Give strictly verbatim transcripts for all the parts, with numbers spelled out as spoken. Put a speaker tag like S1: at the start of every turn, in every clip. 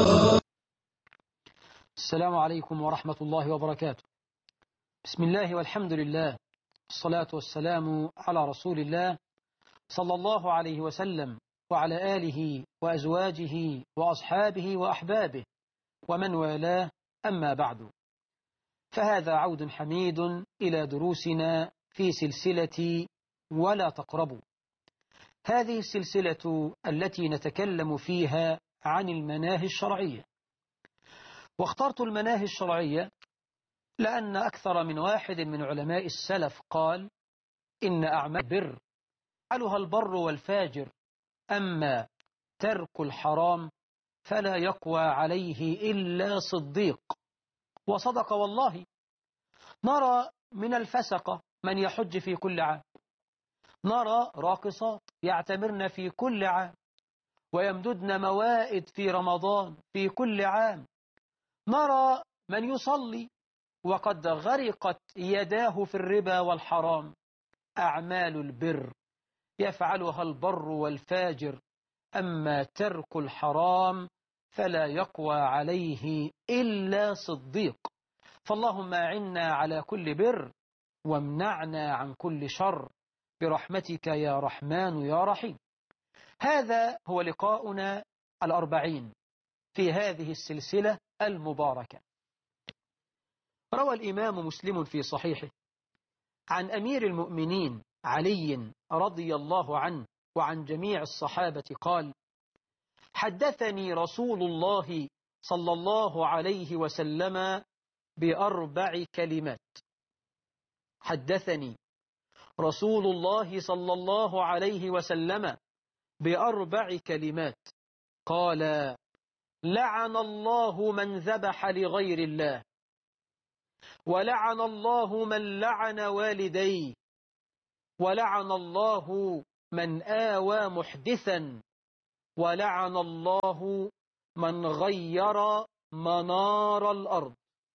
S1: السلام عليكم ورحمة الله وبركاته. بسم الله والحمد لله، الصلاة والسلام على رسول الله صلى الله عليه وسلم وعلى آله وأزواجه وأصحابه وأحبابه ومن والاه، أما بعد، فهذا عود حميد إلى دروسنا في سلسلة ولا تقربوا. هذه السلسلة التي نتكلم فيها عن المناهي الشرعية. واخترت المناهي الشرعية لأن أكثر من واحد من علماء السلف قال إن أعمال البر يفعلها البر والفاجر، أما ترك الحرام فلا يقوى عليه إلا صديق. وصدق والله. نرى من الفسقة من يحج في كل عام، نرى راقصات يعتمرن في كل عام ويمددن موائد في رمضان في كل عام، نرى من يصلي وقد غرقت يداه في الربا والحرام. أعمال البر يفعلها البر والفاجر، أما ترك الحرام فلا يقوى عليه إلا صديق. فاللهم أعنا على كل بر وامنعنا عن كل شر برحمتك يا رحمن يا رحيم. هذا هو لقاؤنا الأربعين في هذه السلسلة المباركة. روى الإمام مسلم في صحيحه عن أمير المؤمنين علي رضي الله عنه وعن جميع الصحابة قال: حدثني رسول الله صلى الله عليه وسلم بأربع كلمات. حدثني رسول الله صلى الله عليه وسلم بأربع كلمات. قال: لعن الله من ذبح لغير الله، ولعن الله من لعن والديه، ولعن الله من آوى محدثا، ولعن الله من غير منار الأرض.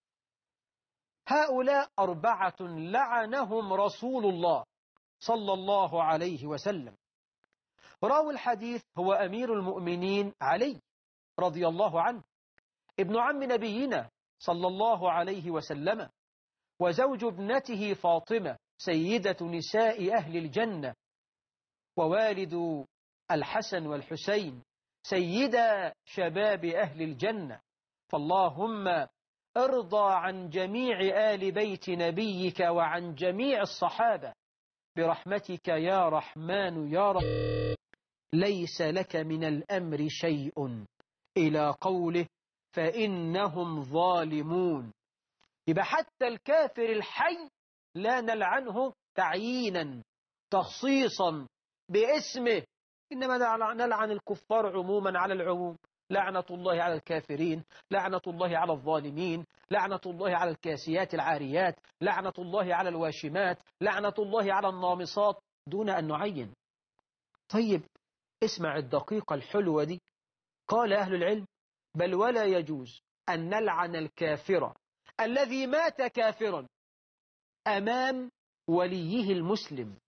S1: هؤلاء أربعة لعنهم رسول الله صلى الله عليه وسلم. راوي الحديث هو أمير المؤمنين علي رضي الله عنه، ابن عم نبينا صلى الله عليه وسلم، وزوج ابنته فاطمة سيدة نساء أهل الجنة، ووالد الحسن والحسين سيدا شباب أهل الجنة. فاللهم ارضى عن جميع آل بيت نبيك وعن جميع الصحابة برحمتك يا رحمن يا رحيم. ليس لك من الأمر شيء، إلى قوله فإنهم ظالمون. يبقى حتى الكافر الحي لا نلعنه تعيينا تخصيصا باسمه، إنما نلعن الكفار عموما على العموم. لعنة الله على الكافرين، لعنة الله على الظالمين، لعنة الله على الكاسيات العاريات، لعنة الله على الواشمات، لعنة الله على النامصات، دون أن نعين. طيب اسمع الدقيقة الحلوة دي. قال أهل العلم: بل ولا يجوز أن نلعن الكافر الذي مات كافرا أمام وليه المسلم.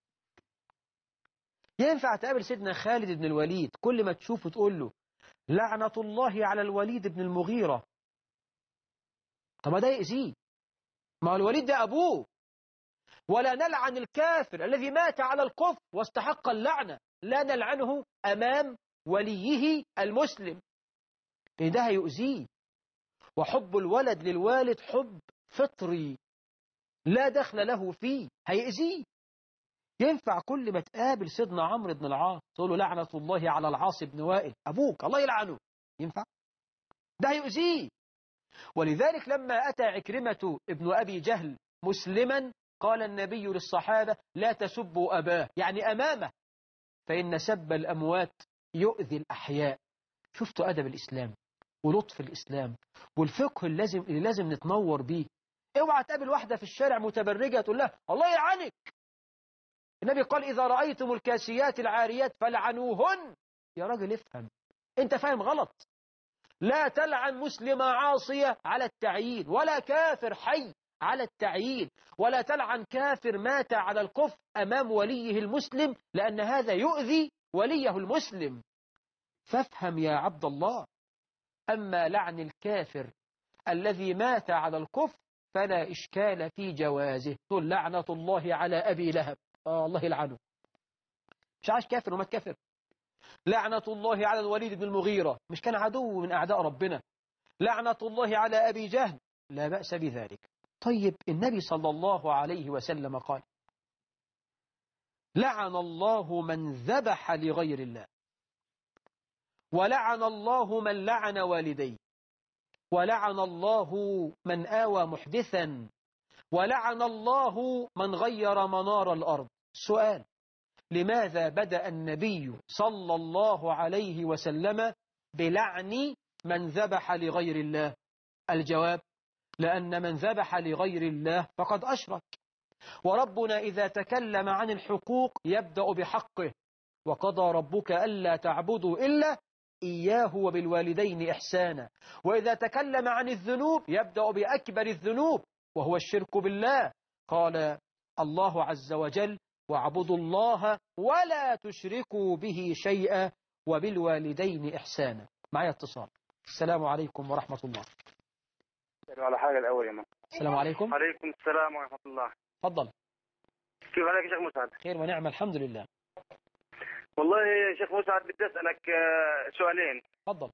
S1: ينفع تقابل سيدنا خالد بن الوليد كل ما تشوفه تقول له لعنة الله على الوليد بن المغيرة؟ طب ده يأذيه، ما هو الوليد ده أبوه. ولا نلعن الكافر الذي مات على الكفر واستحق اللعنة، لا نلعنه أمام وليه المسلم، لأن ده هيؤذيه. وحب الولد للوالد حب فطري لا دخل له فيه، هيأذيه. ينفع كل ما تقابل سيدنا عمرو بن العاص تقول له لعنة الله على العاص بن وائل أبوك الله يلعنه؟ ينفع؟ ده هيؤذيه. ولذلك لما أتى عكرمة ابن أبي جهل مسلما قال النبي للصحابة: لا تسبوا أباه، يعني أمامه، فإن سب الأموات يؤذي الأحياء. شفتوا أدب الإسلام ولطف الإسلام والفقه اللازم اللي لازم نتنور بيه. اوعى تقابل واحدة في الشارع متبرجة تقول لها الله يلعنك. النبي قال: إذا رأيتم الكاسيات العاريات فلعنوهن. يا راجل افهم، انت فاهم غلط. لا تلعن مسلمة عاصية على التعيين، ولا كافر حي على التعيين، ولا تلعن كافر مات على الكفر أمام وليه المسلم، لأن هذا يؤذي وليه المسلم. فافهم يا عبد الله، أما لعن الكافر الذي مات على الكفر فلا إشكال في جوازه. تقول لعنة الله على أبي لهب، آه الله يلعنه، مش عاش كافر ومات كافر. لعنة الله على الوليد بن المغيرة، مش كان عدو من أعداء ربنا. لعنة الله على أبي جهل، لا بأس بذلك. طيب النبي صلى الله عليه وسلم قال لعن الله من ذبح لغير الله، ولعن الله من لعن والديه، ولعن الله من آوى محدثا، ولعن الله من غير منار الأرض. سؤال: لماذا بدأ النبي صلى الله عليه وسلم بلعن من ذبح لغير الله؟ الجواب: لأن من ذبح لغير الله فقد أشرك، وربنا إذا تكلم عن الحقوق يبدأ بحقه، وقضى ربك ألا تعبدوا إلا إياه وبالوالدين إحسانا. وإذا تكلم عن الذنوب يبدأ بأكبر الذنوب وهو الشرك بالله، قال الله عز وجل: واعبدوا الله ولا تشركوا به شيئا وبالوالدين إحسانا. معي اتصال. السلام عليكم ورحمة الله.
S2: على حاجة الأول يا مان.
S1: السلام عليكم.
S2: عليكم السلام ورحمة الله.
S1: تفضل.
S2: كيف حالك يا شيخ مسعد؟
S1: خير ونعمة الحمد لله.
S2: والله يا شيخ مسعد بدي أسألك سؤالين.
S1: تفضل.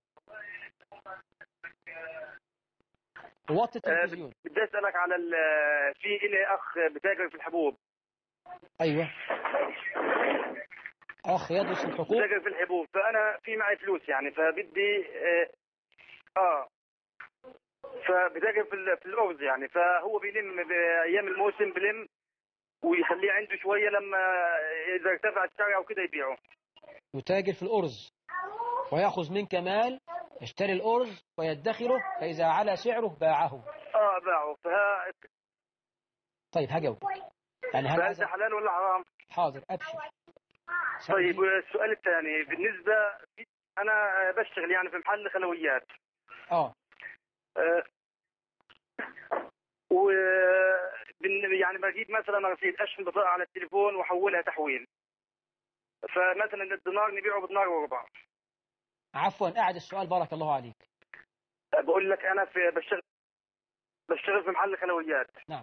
S1: وطي التلفزيون.
S2: بدي أسألك على في إلي أخ بتاجر في الحبوب.
S1: أيوة. أخ يدرس الحقوق.
S2: بتاجر في الحبوب، فأنا في معي فلوس يعني، فبدي آه فبتاجر في في الأرز يعني، فهو بيلم بأيام الموسم بلم ويخليه عنده شوية، لما إذا ارتفع السعر أو كده يبيعه.
S1: يتاجر في الأرز ويأخذ منك مال، يشتري الأرز ويدخره، فإذا على سعره باعه.
S2: آه باعه. فها
S1: طيب هجاوب. يعني هل
S2: هذا حلال ولا حرام؟
S1: حاضر أبشر.
S2: طيب السؤال الثاني بالنسبة، أنا بشتغل يعني في محل خلويات.
S1: آه
S2: أه و يعني بجيب مثلا رصيد اشحن بطاقه على التليفون واحولها تحويل، فمثلا الدينار نبيعه بدينار وربع.
S1: عفوا أعد السؤال بارك الله عليك.
S2: بقول لك انا في بشتغل بشتغل في محل خلويات.
S1: نعم.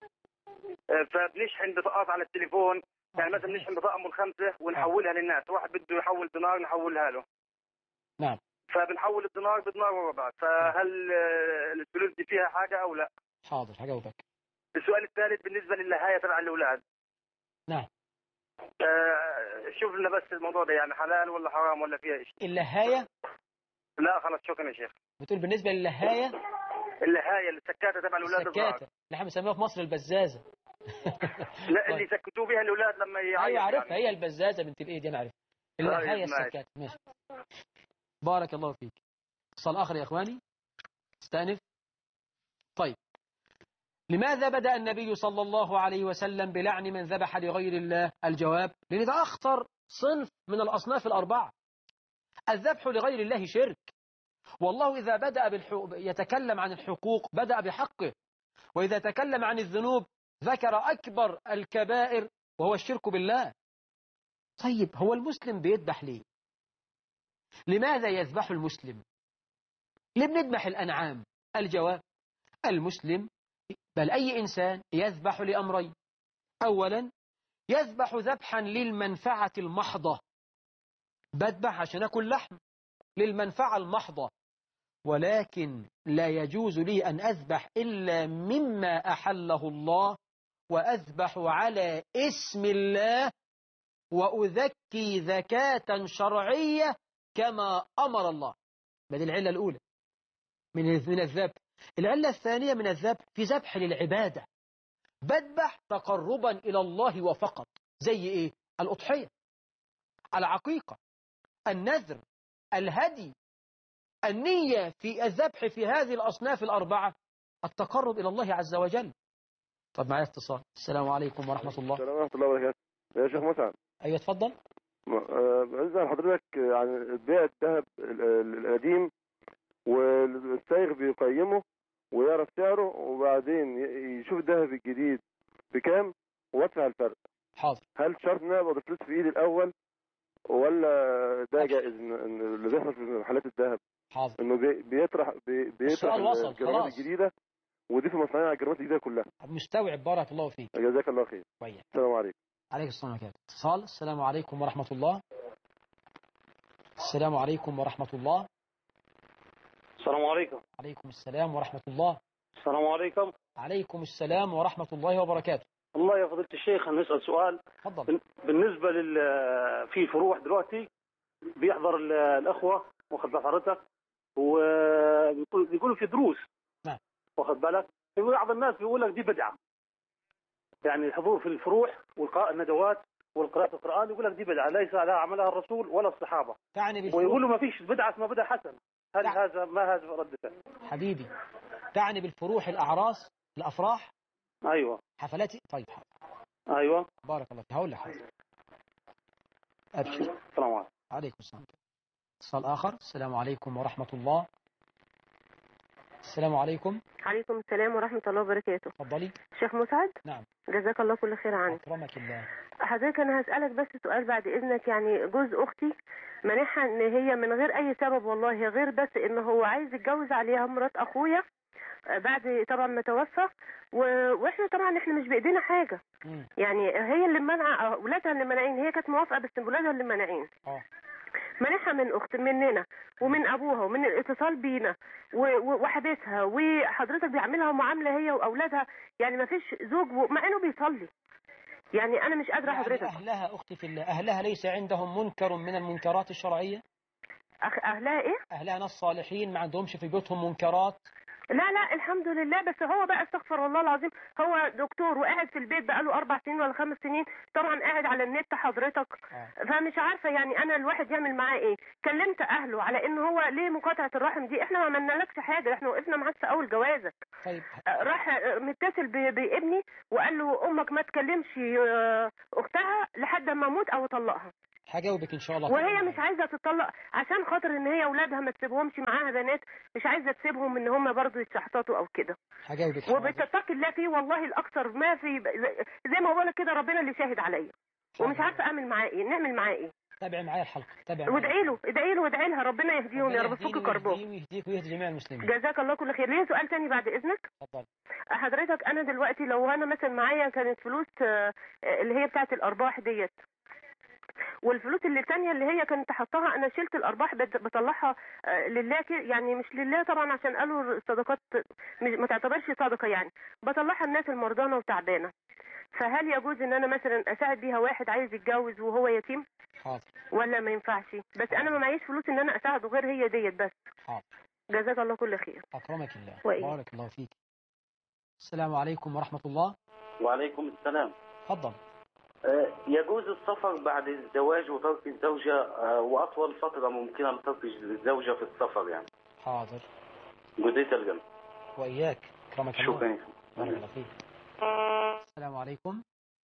S2: فبنشحن بطاقات على التليفون، يعني مثلا نشحن بطاقه من خمسه ونحولها للناس، واحد بده يحول دينار نحولها له.
S1: نعم.
S2: فبنحول الدينار بدينار وربع، فهل الفلوس دي فيها حاجه او لا؟
S1: حاضر هجاوبك.
S2: السؤال الثالث بالنسبه للهايه تبع الاولاد.
S1: نعم.
S2: آه شوف لنا بس الموضوع ده يعني حلال ولا حرام ولا فيها شيء؟
S1: اللهاية؟
S2: لا خلاص شكرا يا شيخ.
S1: بتقول بالنسبة للهاية؟
S2: اللهاية السكاتة تبع الأولاد الصغار.
S1: السكاتة نحن بنسميها في مصر البزازة.
S2: لا اللي يسكتوا بها الأولاد لما يعيطوا.
S1: أيوة عارفها، يعني. هي البزازة بنت الإيد أنا عارف. اللهاية السكاتة. ماشي. بارك الله فيك. اتصال آخر يا إخواني. استأنف. طيب لماذا بدأ النبي صلى الله عليه وسلم بلعن من ذبح لغير الله؟ الجواب: لأن ده أخطر صنف من الأصناف الأربعة. الذبح لغير الله شرك، والله إذا بدأ بالحقوق يتكلم عن الحقوق بدأ بحقه، وإذا تكلم عن الذنوب ذكر أكبر الكبائر وهو الشرك بالله. طيب هو المسلم بيذبح ليه؟ لماذا يذبح المسلم؟ ليه بنذبح الأنعام؟ الجواب: المسلم بل أي إنسان يذبح لأمرين. أولا يذبح ذبحا للمنفعة المحضة، بذبح عشان أكل لحم للمنفعة المحضة، ولكن لا يجوز لي أن أذبح إلا مما أحله الله، وأذبح على اسم الله، وأذكي زكاة شرعية كما أمر الله. هذه العلة الأولى من من الذبح. العلة الثانية من الذبح في ذبح للعبادة، بذبح تقربا إلى الله وفقط. زي إيه؟ الأضحية، العقيقة، النذر، الهدي. النية في الذبح في هذه الأصناف الأربعة التقرب إلى الله عز وجل. طب معايا اتصال. السلام عليكم ورحمة الله.
S3: السلام ورحمة الله وبركاته. يا شيخ مسعد.
S1: أيوة اتفضل.
S3: بالنسبة لحضرتك يعني بيع الذهب القديم والسائغ بيقيمه ويعرف سعره، وبعدين يشوف الذهب الجديد بكام وادفع الفرق.
S1: حاضر.
S3: هل شرط ان انا ابقى الفلوس في ايدي الاول، ولا ده جائز اللي بيحصل في محلات الذهب؟
S1: حاضر.
S3: انه بي- بيطرح بي- بيطرح
S1: السؤال وصل
S3: الجرامات
S1: خلاص.
S3: الجديده ودي في مصانع الجرامات الجديده كلها.
S1: مستوعب، بارك الله فيك.
S3: جزاك الله خير.
S1: كويس.
S3: السلام عليكم.
S1: عليكم السلام ورحمة الله. اتصال. السلام عليكم ورحمة الله. السلام عليكم ورحمة الله.
S2: السلام عليكم.
S1: عليكم السلام ورحمة الله.
S2: السلام عليكم.
S1: عليكم السلام ورحمة الله وبركاته.
S2: الله يا فضيلة الشيخ، نسأل سؤال.
S1: تفضل.
S2: بالنسبة لل في فروح دلوقتي بيحضر ال- الأخوة، واخد بال حضرتك، وبيقولوا في دروس.
S1: نعم.
S2: واخد بالك، في بعض الناس بيقول لك دي بدعة، يعني الحضور في الفروح والقراءة الندوات والقراءة القرآن، يقول لك دي بدعة ليس على عملها الرسول ولا الصحابة،
S1: تعني بالفروح.
S2: ويقولوا ما فيش بدعة اسمها بدعة حسن. هل
S1: نعم.
S2: هذا ما هذا ردته؟
S1: حبيبي، تعني بالفروح الأعراس، الأفراح،
S2: أيوه.
S1: حفلات. طيب حاضر.
S2: أيوه.
S1: بارك الله فيك. هقول لك حاضر. أبشر.
S2: السلام عليكم.
S1: عليكم السلام. اتصال آخر. السلام عليكم ورحمة الله. السلام عليكم.
S4: عليكم السلام ورحمة الله وبركاته.
S1: اتفضلي.
S4: شيخ مسعد.
S1: نعم.
S4: جزاك الله كل خير عنك.
S1: أكرمك الله.
S4: حضرتك أنا هسألك بس سؤال بعد إذنك. يعني جوز أختي منحها إن هي من غير أي سبب والله، غير بس إن هو عايز يتجوز عليها مرات أخويا بعد طبعا ما توفى، و- واحنا طبعا احنا مش بايدينا حاجه.
S1: مم.
S4: يعني هي اللي منع، اولادها اللي منعين، هي كانت موافقه بس اولادها اللي منعين.
S1: اه
S4: منحها من اخت مننا ومن ابوها ومن الاتصال بينا و- و- وحبسها، وحضرتك بيعملها معامله هي واولادها يعني ما فيش زوج و- مع انه بيصلي. يعني انا مش قادره
S1: يعني
S4: حضرتك.
S1: أهلها أختي في الله، أهلها ليس عندهم منكر من المنكرات الشرعية؟
S4: أخ اهلها ايه؟
S1: أهلها ناس صالحين ما عندهمش في بيوتهم منكرات؟
S4: لا لا الحمد لله، بس هو بقى استغفر الله العظيم، هو دكتور وقاعد في البيت بقاله اربع سنين ولا خمس سنين، طبعا قاعد على النت حضرتك.
S1: آه.
S4: فمش عارفه يعني انا الواحد يعمل معاه ايه. كلمت اهله على ان هو ليه مقاطعه الرحم دي، احنا ما عملنالكش حاجه، احنا وقفنا معاك في اول جوازك.
S1: طيب
S4: آه، راح آه، متصل ب- بابني وقال له امك ما تكلمش آه، اختها لحد ما اموت او اطلقها.
S1: هجاوبك إن شاء الله.
S4: وهي مش عايزه تطلق عشان خاطر ان هي اولادها ما تسيبهمش معاها بنات، مش عايزه تسيبهم ان هم برضو يتشحططوا او كده.
S1: هجاوبك حاضر.
S4: وبتتقي الله فيه والله الاكثر ما في، زي ما بقول لك كده ربنا اللي شاهد عليا. ومش عارفه اعمل معاه ايه، نعمل معاه ايه.
S1: تابع معايا الحلقة. تابع
S4: وادعي له ادعي له وادعي لها ربنا يهديهم يا رب، فك كربهم.
S1: ويهديك ويهدي جميع المسلمين.
S4: جزاك الله كل خير. ليه سؤال تاني بعد اذنك؟
S1: تفضل.
S4: حضرتك انا دلوقتي لو انا مثلا معايا كانت فلوس آه، اللي هي بتاعت الارباح ديت، والفلوس اللي الثانيه اللي هي كانت حطها، انا شلت الارباح بت- بطلعها آه، لله كده، يعني مش لله طبعا عشان قالوا الصدقات مش- ما تعتبرش صدقه، يعني بطلعها الناس المرضانه وتعبانه. فهل يجوز ان انا مثلا اساعد بيها واحد عايز يتجوز وهو يتيم
S1: حاضر.
S4: ولا ما ينفعش؟ بس انا ما معيش فلوس ان انا اساعده غير هي ديت بس.
S1: حاضر.
S4: جزاك الله كل خير.
S1: أكرمك الله.
S4: وإيه؟
S1: بارك الله فيك. السلام عليكم ورحمة الله.
S5: وعليكم السلام.
S1: تفضل.
S5: آه، يجوز السفر بعد الزواج وترك الزوجة آه، وأطول فترة ممكنة لترك الزوجة في السفر يعني.
S1: حاضر.
S5: جزيت الجنة.
S1: وإياك. أكرمك الله.
S5: شكرا.
S1: بارك الله فيك. السلام عليكم.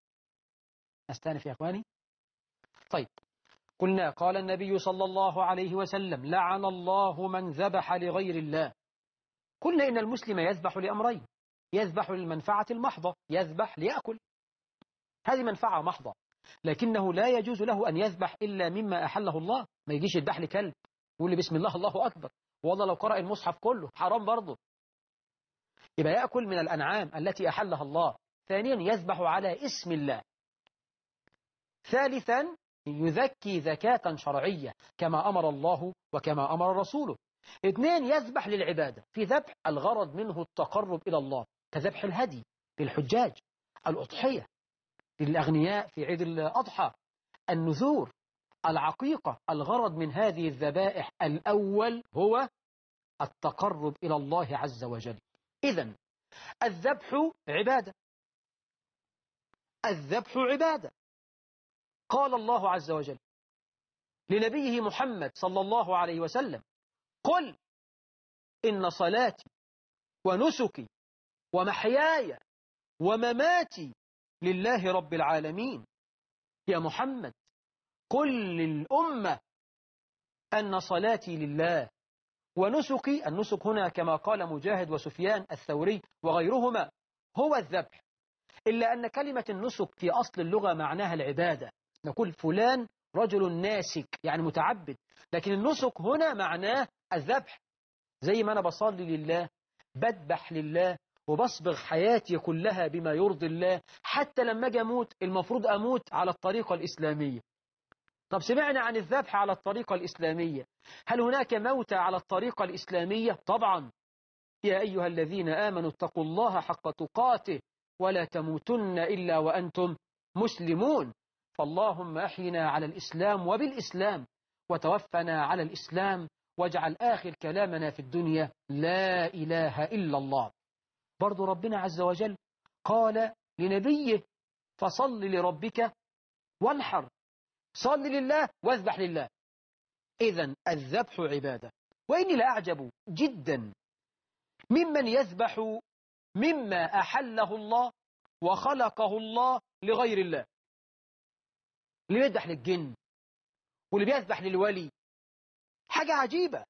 S1: أستأنف يا أخواني. طيب، قلنا قال النبي صلى الله عليه وسلم لعن الله من ذبح لغير الله. قلنا إن المسلم يذبح لأمرين: يذبح للمنفعة المحضة، يذبح ليأكل، هذه منفعة محضة، لكنه لا يجوز له أن يذبح إلا مما أحله الله. ما يجيش يذبح لي كلب يقول لي بسم الله الله أكبر، والله لو قرأ المصحف كله حرام برضه. يبقى يأكل من الأنعام التي أحلها الله. ثانيا يذبح على اسم الله. ثالثا يذكي زكاة شرعية كما أمر الله وكما أمر رسوله. اثنين يذبح للعبادة، في ذبح الغرض منه التقرب إلى الله كذبح الهدي للحجاج، الأضحية للأغنياء في عيد الأضحى، النذور، العقيقة. الغرض من هذه الذبائح الأول هو التقرب إلى الله عز وجل. إذن الذبح عبادة، الذبح عبادة. قال الله عز وجل لنبيه محمد صلى الله عليه وسلم: قل إن صلاتي ونسكي ومحياي ومماتي لله رب العالمين. يا محمد قل للأمة أن صلاتي لله ونسكي، النسك هنا كما قال مجاهد وسفيان الثوري وغيرهما هو الذبح، إلا أن كلمة النسك في أصل اللغة معناها العبادة. نقول فلان رجل ناسك يعني متعبد، لكن النسك هنا معناه الذبح. زي ما أنا بصلي لله، بذبح لله، وبصبغ حياتي كلها بما يرضي الله، حتى لما أجي أموت المفروض أموت على الطريقة الإسلامية. طب سمعنا عن الذبح على الطريقة الإسلامية، هل هناك موت على الطريقة الإسلامية؟ طبعا. يا أيها الذين آمنوا اتقوا الله حق تقاته ولا تموتن إلا وأنتم مسلمون. فاللهم أحينا على الإسلام وبالإسلام، وتوفنا على الإسلام، واجعل آخر كلامنا في الدنيا لا إله إلا الله. برضو ربنا عز وجل قال لنبيه فصل لربك وانحر، صل لله واذبح لله. إذن الذبح عبادة. وإني لأعجب جدا ممن يذبح مما أحله الله وخلقه الله لغير الله. اللي بيذبح للجن واللي بيذبح للولي، حاجة عجيبة.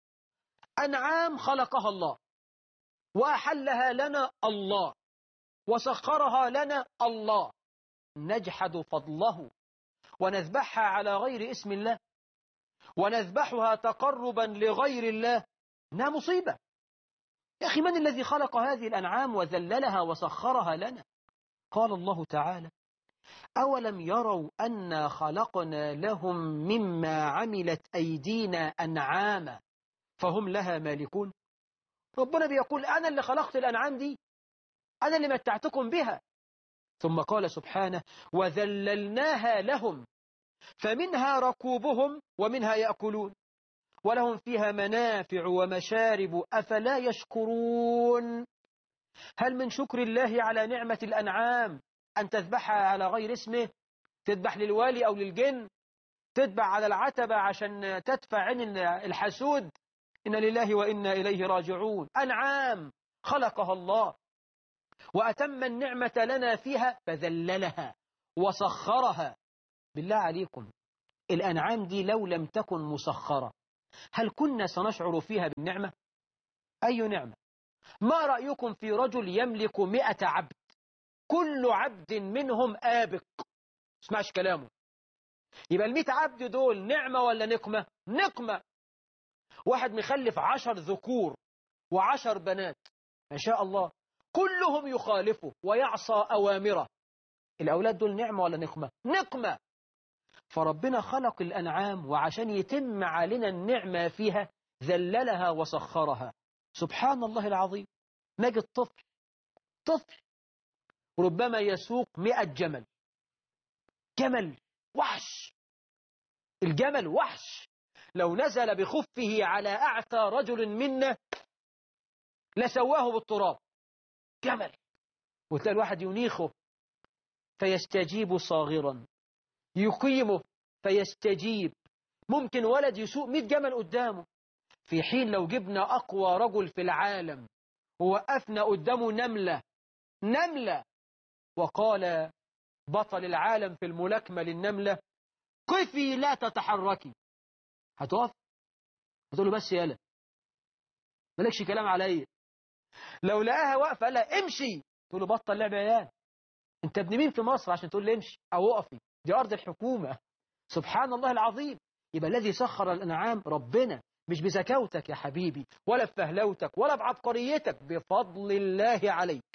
S1: أنعام خلقها الله وأحلها لنا الله وسخرها لنا الله، نجحد فضله ونذبحها على غير اسم الله ونذبحها تقربا لغير الله، إنها مصيبة. يا أخي من الذي خلق هذه الأنعام وذللها وسخرها لنا؟ قال الله تعالى أولم يروا أنا خلقنا لهم مما عملت أيدينا أنعاما فهم لها مالكون. ربنا بيقول أنا اللي خلقت الأنعام دي، أنا اللي متعتكم بها. ثم قال سبحانه وذللناها لهم فمنها ركوبهم ومنها يأكلون ولهم فيها منافع ومشارب أفلا يشكرون. هل من شكر الله على نعمة الأنعام أن تذبحها على غير اسمه؟ تذبح للوالي أو للجن، تذبح على العتبة عشان تدفع عن الحسود. إن لله وإنا إليه راجعون. أنعام خلقها الله وأتم النعمة لنا فيها فذللها وسخرها. بالله عليكم الأنعام دي لو لم تكن مسخرة هل كنا سنشعر فيها بالنعمة؟ أي نعمة؟ ما رأيكم في رجل يملك مئة عبد كل عبد منهم آبق؟ اسمعش كلامه. يبقى المئة عبد دول نعمة ولا نقمة؟ نقمة. واحد مخلف عشر ذكور وعشر بنات ما شاء الله، كلهم يخالفه ويعصى أوامره، الأولاد دول نعمة ولا نقمة؟ نقمة. فربنا خلق الأنعام وعشان يتم علينا النعمة فيها ذللها وسخرها. سبحان الله العظيم. نجد طفل طفل ربما يسوق مئة جمل، جمل وحش. الجمل وحش لو نزل بخفه على أعتى رجل منا لسواه بالتراب. جمل. وتلاقي الواحد ينيخه فيستجيب صاغرا، يقيمه فيستجيب. ممكن ولد يسوق مئة جمل قدامه، في حين لو جبنا أقوى رجل في العالم ووقفنا قدامه نملة نملة وقال بطل العالم في الملاكمة للنملة قفي لا تتحركي، هتقف؟ هتقول له بس يالا مالكش كلام عليا. لو لقاها واقفة قال لها امشي، تقول له بطل لعب عيال، انت ابن مين في مصر عشان تقول لي امشي او وقفي؟ دي أرض الحكومة. سبحان الله العظيم. يبقى الذي سخر الأنعام ربنا، مش بزكاوتك يا حبيبي ولا بفهلوتك ولا بعبقريتك، بفضل الله عليك.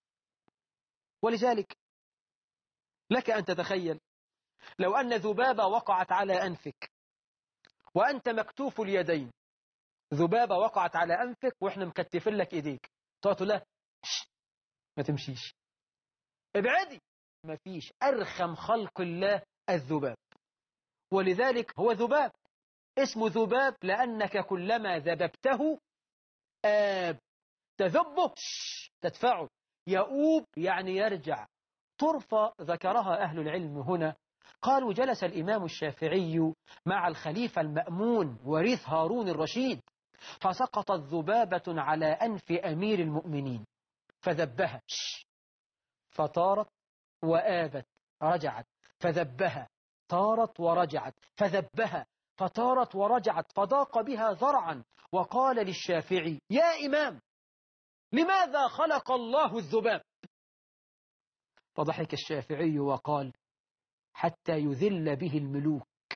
S1: ولذلك لك أن تتخيل لو أن ذبابة وقعت على أنفك وأنت مكتوف اليدين، ذبابة وقعت على أنفك وإحنا مكتفين لك إيديك، تقول لها ما تمشيش، ابعدي. ما فيش أرخم خلق الله الذباب. ولذلك هو ذباب، اسمه ذباب لأنك كلما ذببته آب، تذبه تدفعه، يؤوب يعني يرجع. طرفة ذكرها أهل العلم هنا، قالوا جلس الإمام الشافعي مع الخليفة المأمون وريث هارون الرشيد، فسقطت ذبابة على أنف أمير المؤمنين فذبها، فطارت وآبت رجعت، فذبها طارت ورجعت، فذبها فطارت ورجعت، فضاق بها ذرعا، وقال للشافعي يا إمام لماذا خلق الله الذباب؟ فضحك الشافعي وقال حتى يذل به الملوك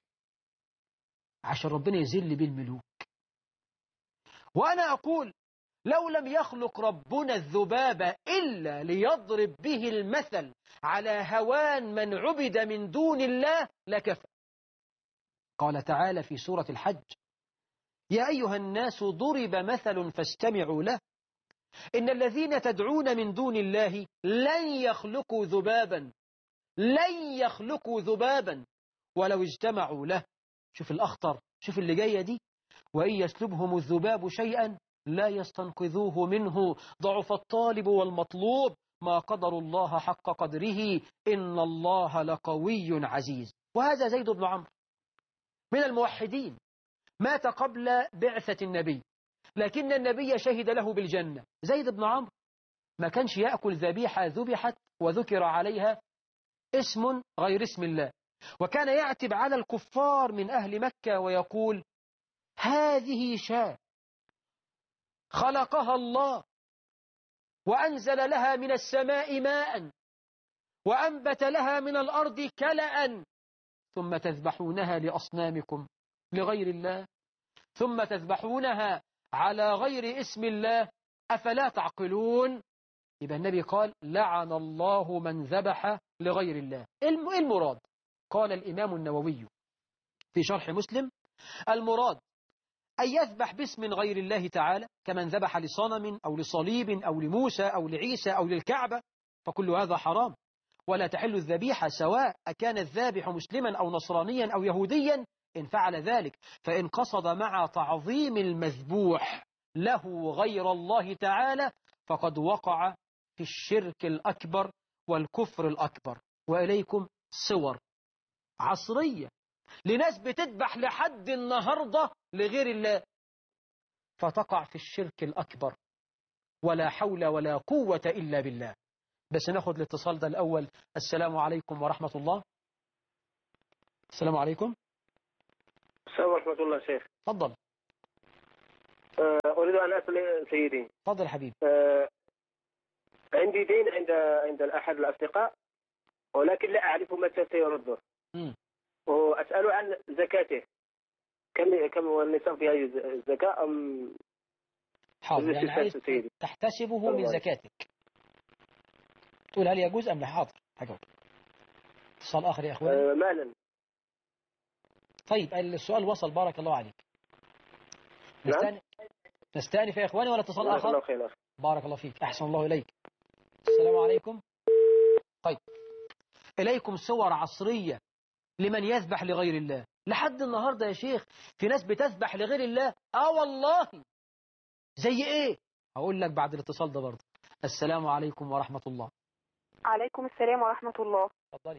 S1: عشان ربنا يذل بيه الملوك. وأنا أقول لو لم يخلق ربنا الذباب إلا ليضرب به المثل على هوان من عبد من دون الله لكفى. قال تعالى في سورة الحج: يا أيها الناس ضرب مثل فاستمعوا له إن الذين تدعون من دون الله لن يخلقوا ذبابا لن يخلقوا ذبابا ولو اجتمعوا له. شوف الأخطر، شوف اللي جاية دي: وإن يسلبهم الذباب شيئا لا يستنقذوه منه ضعف الطالب والمطلوب ما قدر الله حق قدره إن الله لقوي عزيز. وهذا زيد بن عمرو من الموحدين، مات قبل بعثة النبي، لكن النبي شهد له بالجنة. زيد بن عمرو ما كانش يأكل ذبيحة ذبحت وذكر عليها اسم غير اسم الله، وكان يعتب على الكفار من أهل مكة ويقول: هذه شاة خلقها الله وأنزل لها من السماء ماء وأنبت لها من الأرض كلأ ثم تذبحونها لأصنامكم لغير الله ثم تذبحونها على غير اسم الله أفلا تعقلون. يبقى النبي قال: لعن الله من ذبح لغير الله. إيه المراد؟ قال الإمام النووي في شرح مسلم: المراد أن يذبح باسم غير الله تعالى كمن ذبح لصنم أو لصليب أو لموسى أو لعيسى أو للكعبة، فكل هذا حرام، ولا تحل الذبيحة سواء أكان الذابح مسلما أو نصرانيا أو يهوديا إن فعل ذلك، فإن قصد مع تعظيم المذبوح له غير الله تعالى فقد وقع في الشرك الأكبر والكفر الأكبر. وإليكم صور عصرية لناس بتذبح لحد النهاردة لغير الله فتقع في الشرك الأكبر، ولا حول ولا قوة إلا بالله. بس ناخد الاتصال ده الأول. السلام عليكم ورحمة الله. السلام عليكم.
S6: السلام ورحمة الله شيخ.
S1: تفضل.
S6: أريد أن أسأل سيدي.
S1: تفضل حبيبي.
S6: عندي دين عند عند أحد الأصدقاء ولكن لا أعرف متى سيرده.
S1: امم
S6: وأسأل عن زكاته، كم كم هو النصاب في هذه الزكاة أم
S1: حاضر، يعني عايز تحتسبه من زكاتك، تقول هل يجوز أم لا؟ حاضر هجاوب. اتصال آخر يا أخوان.
S6: أه مالا.
S1: طيب السؤال وصل، بارك الله عليك. نستأنف نستأنف يا إخواني ولا اتصال آخر؟
S6: الله خير.
S1: بارك الله فيك، أحسن الله إليك. السلام عليكم. طيب إليكم صور عصرية لمن يذبح لغير الله. لحد النهاردة يا شيخ في ناس بتذبح لغير الله. آه والله. زي إيه؟ أقول لك بعد الاتصال ده برضه. السلام عليكم ورحمة الله.
S7: عليكم السلام ورحمة الله.
S1: اتفضلي.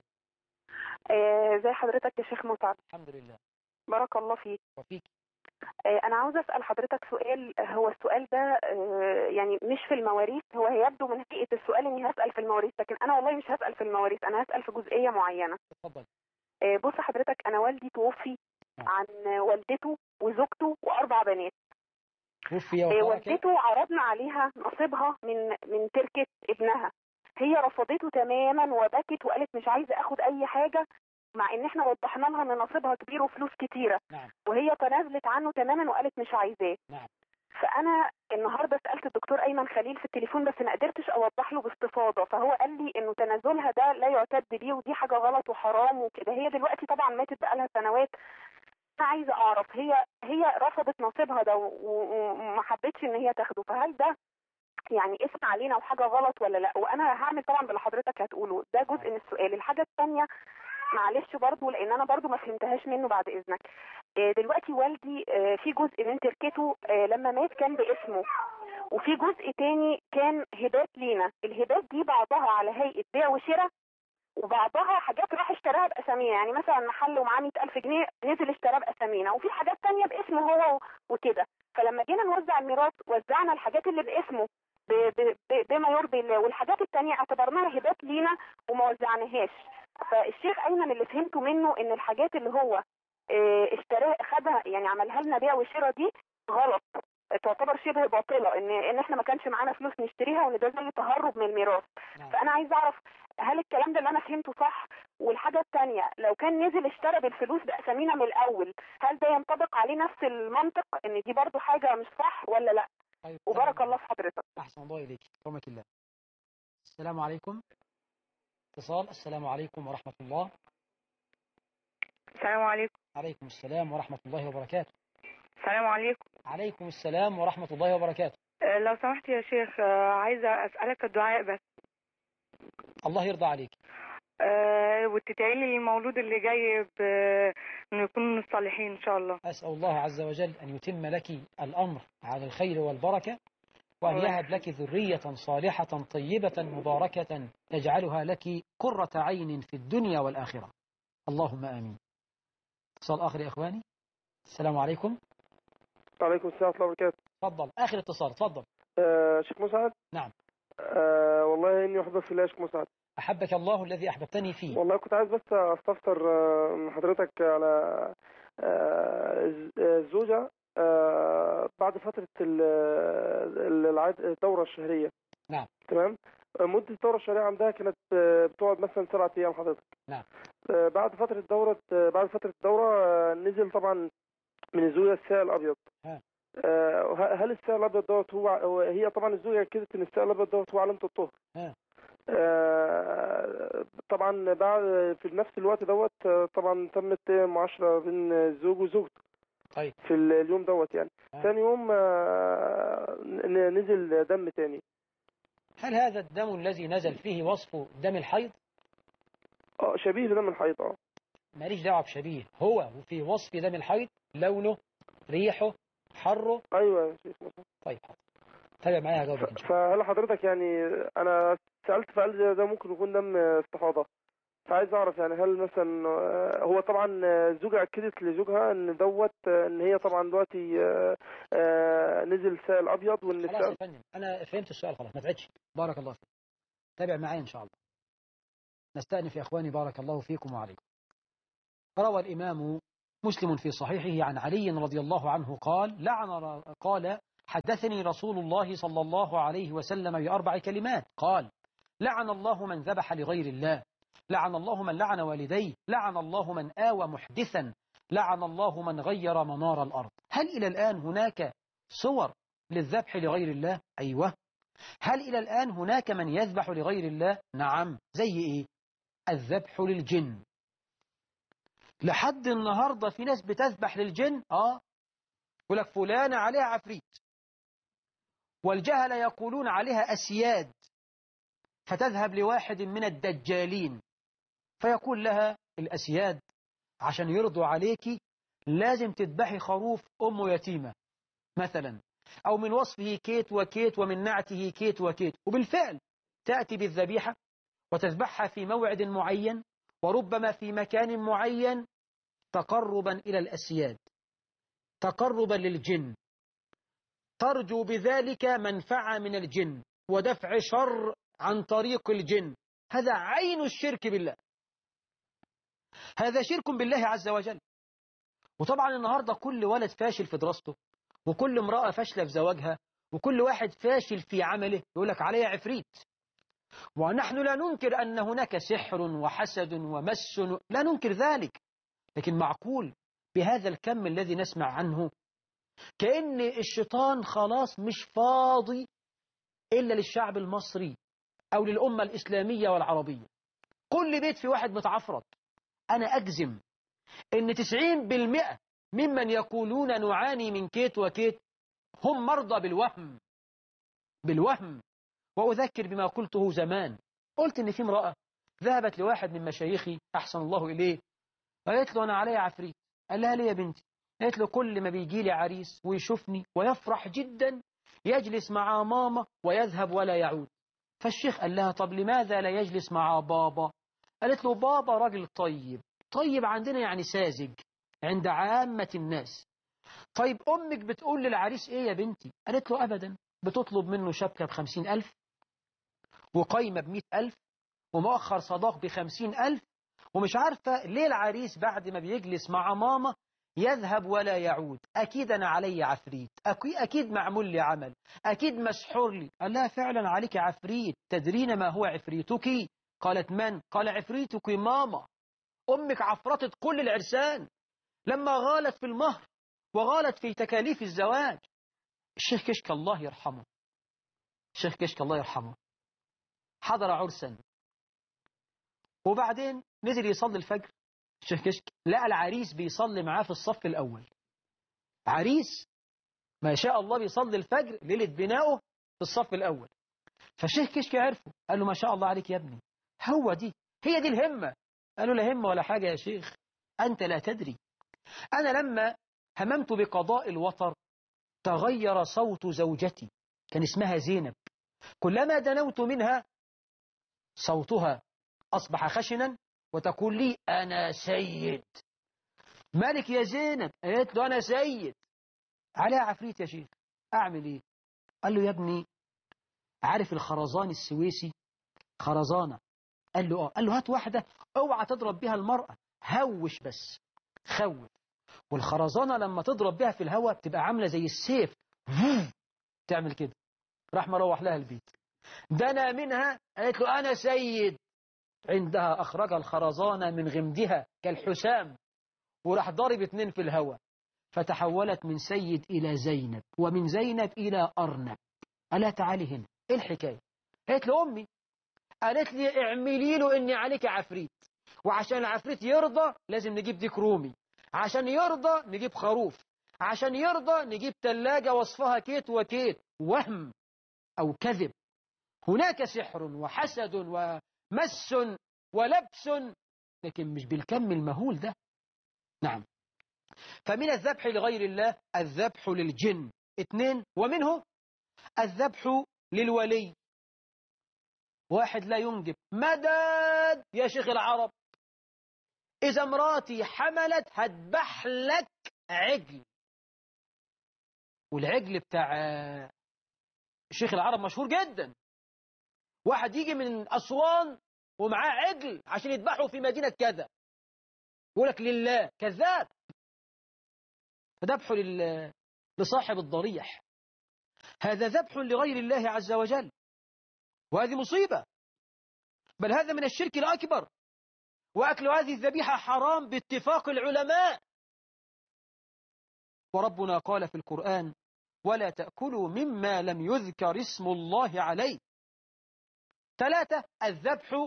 S7: آه زي حضرتك يا شيخ متعب.
S1: الحمد لله.
S7: بارك الله فيك.
S1: وفيك.
S7: آه أنا عاوزة أسأل حضرتك سؤال. هو السؤال ده آه يعني مش في المواريث، هو يبدو من هيئة السؤال إني هسأل في المواريث، لكن أنا والله مش هسأل في المواريث، أنا هسأل في جزئية معينة.
S1: اتفضل.
S7: آه بص حضرتك، أنا والدي توفي عن والدته وزوجته وأربع بنات.
S1: توفي
S7: آه والدته عرضنا عليها نصيبها من من تركة ابنها، هي رفضته تماما وبكت وقالت مش عايزة أخد أي حاجة، مع ان احنا وضحنا لها ان نصيبها كبير وفلوس كتيره.
S1: نعم.
S7: وهي تنازلت عنه تماما وقالت مش عايزاه.
S1: نعم.
S7: فانا النهارده سالت الدكتور ايمن خليل في التليفون بس ما قدرتش اوضح له باستفاضه، فهو قال لي انه تنازلها ده لا يعتد بيه ودي حاجه غلط وحرام وكده. هي دلوقتي طبعا ماتت بقالها سنوات. انا عايزه اعرف، هي هي رفضت نصيبها ده وما حبتش ان هي تاخده، فهل ده يعني اسم علينا وحاجه غلط ولا لا؟ وانا هعمل طبعا باللي حضرتك هتقوله. ده جزء من السؤال. الحاجه الثانيه معلش برضو لان انا برضو ما فهمتهاش منه بعد اذنك. دلوقتي والدي في جزء من تركته لما مات كان باسمه، وفي جزء تاني كان هبات لينا. الهبات دي بعضها على هيئة بيع وشراء وبعضها حاجات راح اشتراها باسامينا، يعني مثلا محل ومعاه مئة ألف جنيه نزل اشتراها باسامينا، وفي حاجات تانية باسمه هو وكده. فلما جينا نوزع الميراث وزعنا الحاجات اللي باسمه بما يرضي الله، والحاجات التانية اعتبرناها هبات لينا وما وزعناهاش. فالشيخ ايمن اللي فهمته منه ان الحاجات اللي هو اشتراها خدها يعني عملها لنا بيع وشراء دي غلط، تعتبر شبه باطله، ان ان احنا ما كانش معانا فلوس نشتريها، وان ده زي تهرب من الميراث.
S1: نعم.
S7: فانا عايزه اعرف هل الكلام ده اللي انا فهمته صح؟ والحاجه الثانيه، لو كان نزل اشترى بالفلوس باسامينا من الاول، هل ده ينطبق عليه نفس المنطق ان دي برضو حاجه مش صح ولا لا؟
S1: طيب
S7: وبارك
S1: تمام.
S7: الله في حضرتك.
S1: أحسن الله إليك، رحمك الله. السلام عليكم. اتصال. السلام عليكم ورحمة الله.
S8: السلام عليكم.
S1: عليكم السلام ورحمة الله وبركاته.
S8: السلام عليكم.
S1: عليكم السلام ورحمة الله وبركاته.
S8: آه، لو سمحت يا شيخ، آه، عايزة أسألك الدعاء بس.
S1: الله يرضى عليك.
S8: أه وتدعي لي المولود اللي جاي انه يكون من الصالحين ان شاء الله.
S1: أسأل الله عز وجل أن يتم لك الأمر على الخير والبركة، وأن يهب لك ذرية صالحة طيبة مباركة تجعلها لك قرة عين في الدنيا والآخرة. اللهم آمين. اتصال آخر يا إخواني. السلام عليكم.
S3: وعليكم السلام ورحمة الله وبركاته.
S1: تفضل آخر اتصال. تفضل.
S3: آه شيخ مسعد.
S1: نعم.
S3: آه والله إني أحبك في الله يا شيخ مسعد.
S1: أحبك الله الذي أحببتني فيه.
S3: والله كنت عايز بس أستفسر من حضرتك على الزوجة بعد فترة الدورة الشهرية.
S1: نعم.
S3: تمام. مدة الدورة الشهرية عندها كانت بتقعد مثلا سبعة أيام حضرتك.
S1: نعم.
S3: بعد فترة الدورة بعد فترة الدورة نزل طبعا من الزوجة السائل الأبيض.
S1: ها.
S3: هل السائل الأبيض دوت هو هي طبعا الزوجة أكدت إن السائل الأبيض دوت هو علامة الطهر.
S1: ها.
S3: آه طبعا بعد في نفس الوقت دوت طبعا تمت معاشرة بين الزوج وزوجته.
S1: طيب.
S3: في اليوم دوت يعني.
S1: آه.
S3: ثاني يوم آه نزل دم تاني.
S1: هل هذا الدم الذي نزل فيه وصفه دم الحيض؟
S3: اه شبيه لدم الحيض. اه
S1: ماليش دعوة بشبيه، هو في وصف دم الحيض، لونه، ريحه، حره.
S3: ايوه يا شيخ مثلا.
S1: طيب تابع معايا هجاوبك ان شاء الله.
S3: فهل حضرتك يعني انا سألت فقال ده ممكن يكون دم استحاضة، فعايز اعرف يعني هل مثلا هو طبعا الزوجة اكدت لزوجها ان دوت ان هي طبعا دلوقتي نزل سائل ابيض وان
S1: خلاص يا فندم انا فهمت السؤال خلاص، ما تعدش. بارك الله فيك. تابع معايا ان شاء الله. نستأنف يا اخواني بارك الله فيكم وعليكم. روى الامام مسلم في صحيحه عن علي رضي الله عنه قال لعن قال حدثني رسول الله صلى الله عليه وسلم بأربع كلمات. قال لعن الله من ذبح لغير الله، لعن الله من لعن والديه، لعن الله من آوى محدثا، لعن الله من غير منار الأرض. هل إلى الآن هناك صور للذبح لغير الله؟ أيوة. هل إلى الآن هناك من يذبح لغير الله؟ نعم. زي إيه؟ الذبح للجن. لحد النهاردة في ناس بتذبح للجن. آه يقول لك فلانة عليها عفريت، والجهل يقولون عليها أسياد، فتذهب لواحد من الدجالين فيقول لها الأسياد عشان يرضوا عليك لازم تذبحي خروف أم يتيمة مثلا، أو من وصفه كيت وكيت ومن نعته كيت وكيت، وبالفعل تأتي بالذبيحة وتذبحها في موعد معين وربما في مكان معين تقربا إلى الأسياد، تقربا للجن، ترجو بذلك منفعة من الجن ودفع شر عن طريق الجن. هذا عين الشرك بالله، هذا شرك بالله عز وجل. وطبعا النهاردة كل ولد فاشل في دراسته، وكل امرأة فاشلة في زواجها، وكل واحد فاشل في عمله يقول لك عليه عفريت. ونحن لا ننكر أن هناك سحر وحسد ومس، لا ننكر ذلك، لكن معقول بهذا الكم الذي نسمع عنه كأن الشيطان خلاص مش فاضي إلا للشعب المصري أو للأمة الإسلامية والعربية. كل بيت في واحد متعفرت. أنا أجزم إن تسعين بالمئة ممن يقولون نعاني من كيت وكيت هم مرضى بالوهم بالوهم. وأذكر بما قلته زمان، قلت إن في امرأة ذهبت لواحد من مشايخي أحسن الله إليه، قالت له أنا علي عفريت. قال لها ليه يا بنتي؟ قالت له كل ما بيجي لي عريس ويشوفني ويفرح جدا يجلس مع ماما ويذهب ولا يعود. فالشيخ قال لها طب لماذا لا يجلس مع بابا؟ قالت له بابا راجل طيب. طيب عندنا يعني ساذج عند عامة الناس. طيب أمك بتقول للعريس إيه يا بنتي؟ قالت له أبدا، بتطلب منه شبكة بخمسين ألف وقايمة بمئة ألف ومؤخر صداق بخمسين ألف، ومش عارفة ليه العريس بعد ما بيجلس مع ماما يذهب ولا يعود، أكيد أنا علي عفريت، أكيد معمول لي عمل، أكيد مسحور لي. قال لها فعلا عليك عفريت. تدرين ما هو عفريتك؟ قالت من؟ قال عفريتك ماما، أمك عفرتت كل العرسان لما غالت في المهر وغالت في تكاليف الزواج. الشيخ كشك الله يرحمه، الشيخ كشك الله يرحمه حضر عرسا، وبعدين نزل يصلي الفجر. الشيخ كشك لقى العريس بيصلي معاه في الصف الأول، عريس ما شاء الله بيصلي الفجر ليلة بنائه في الصف الأول. فالشيخ كشك عرفه، قال له ما شاء الله عليك يا ابني، هو دي هي دي الهمة. قال له لا همة ولا حاجة يا شيخ، أنت لا تدري، أنا لما هممت بقضاء الوطر تغير صوت زوجتي، كان اسمها زينب، كلما دنوت منها صوتها أصبح خشنا وتقول لي أنا سيد. مالك يا زينب؟ قالت له أنا سيد. عليها عفريت يا شيخ، أعمل إيه؟ قال له يا ابني عارف الخرزان السويسي؟ خرزانة. قال له آه. قال له هات واحدة اوعى تضرب بها المرأة، هوش بس، خوف. والخرزانة لما تضرب بها في الهواء بتبقى عاملة زي السيف، تعمل كده. راح مروح لها البيت، دنا منها، قالت له أنا سيد. عندها أخرج الخرزانة من غمدها كالحسام، وراح ضارب اتنين في الهواء، فتحولت من سيد إلى زينب، ومن زينب إلى أرنب. ألا تعالي هنا، إيه الحكاية؟ قالت له أمي قالت لي اعملي له إني عليك عفريت، وعشان العفريت يرضى لازم نجيب ديك رومي، عشان يرضى نجيب خروف، عشان يرضى نجيب تلاجة وصفها كيت وكيت. وهم أو كذب، هناك سحر وحسد ومس ولبس، لكن مش بالكم المهول ده. نعم. فمن الذبح لغير الله الذبح للجن. اثنين، ومنه الذبح للولي. واحد لا ينجب، مدد يا شيخ العرب، إذا مراتي حملت هذبح لك عجل. والعجل بتاع شيخ العرب مشهور جدا، واحد يجي من أسوان ومعاه عجل عشان يذبحه في مدينة كذا، يقول لك لله، كذاب. فذبح لل... لصاحب الضريح، هذا ذبح لغير الله عز وجل، وهذه مصيبة، بل هذا من الشرك الأكبر، وأكل هذه الذبيحة حرام باتفاق العلماء. وربنا قال في القرآن ولا تأكلوا مما لم يذكر اسم الله عليه. ثلاثة، الذبح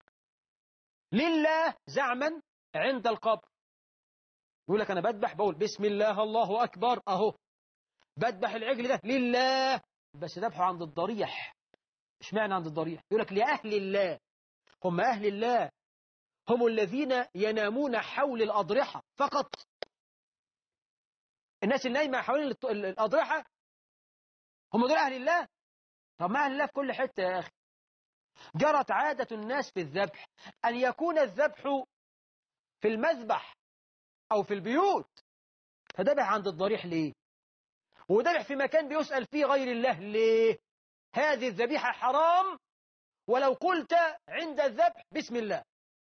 S1: لله زعما عند القبر، يقول لك أنا بدبح بقول بسم الله الله أكبر، أهو بدبح العجل ده لله، بس ذبحه عند الضريح. إيش معنى عند الضريح؟ يقول لك لأهل الله. هم أهل الله هم الذين ينامون حول الأضرحة فقط، الناس النايمة حول الأضرحة هم دول أهل الله. طب ما أهل الله في كل حتة يا أخي. جرت عادة الناس في الذبح أن يكون الذبح في المذبح أو في البيوت، فذبح عند الضريح ليه؟ وذبح في مكان بيسأل فيه غير الله ليه؟ هذه الذبيحة حرام ولو قلت عند الذبح بسم الله.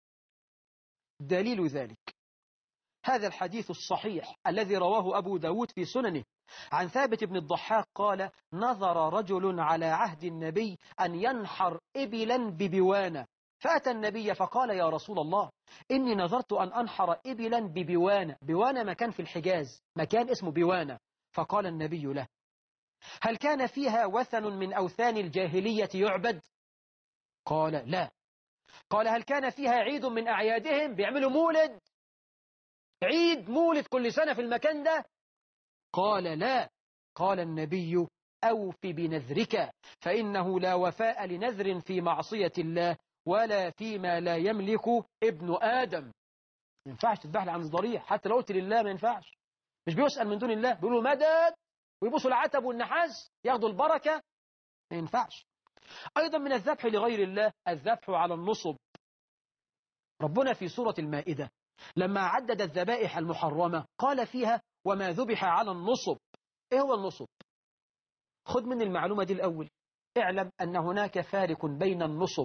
S1: دليل ذلك هذا الحديث الصحيح الذي رواه أبو داود في سننه عن ثابت بن الضحاك قال نظر رجل على عهد النبي أن ينحر إبلا ببوانة، فأتى النبي فقال يا رسول الله إني نظرت أن أنحر إبلا ببوانة. بوانة مكان في الحجاز، مكان اسمه بوانة. فقال النبي له هل كان فيها وثن من أوثان الجاهلية يعبد؟ قال لا. قال هل كان فيها عيد من أعيادهم، بيعملوا مولد، عيد مولد كل سنة في المكان ده؟ قال لا. قال النبي أوف بنذرك فإنه لا وفاء لنذر في معصية الله ولا فيما لا يملك ابن آدم. ما ينفعش تذبح عن الضريح، حتى لو قلت لله ما ينفعش. مش بيسأل من دون الله، بيقولوا مدد ويبصوا العتب والنحاس ياخدوا البركة، ما ينفعش. أيضا من الذبح لغير الله الذبح على النصب. ربنا في سورة المائدة لما عدد الذبائح المحرمة قال فيها وما ذبح على النصب. إيه هو النصب؟ خذ من المعلومة دي الأول، اعلم أن هناك فارق بين النصب